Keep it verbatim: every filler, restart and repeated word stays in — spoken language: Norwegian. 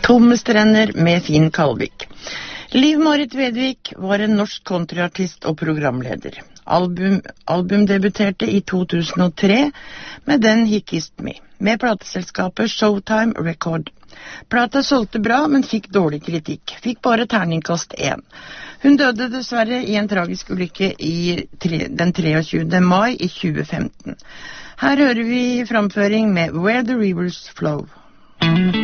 Tomme strender med Finn Kalvik. Liv-Marit Vedvik var en norsk countryartist og programleder. Album, album debuterte i to tusen og tre med den He Kissed Me, med plateselskapet Showtime Record. Plata solgte bra, men fikk dårlig kritikk. Fikk bare terningkast én. Hun døde dessverre i en tragisk ulykke i tre, den treogtjúende mai i tjue femten. Her hører vi framføring med Where the Rivers Flow.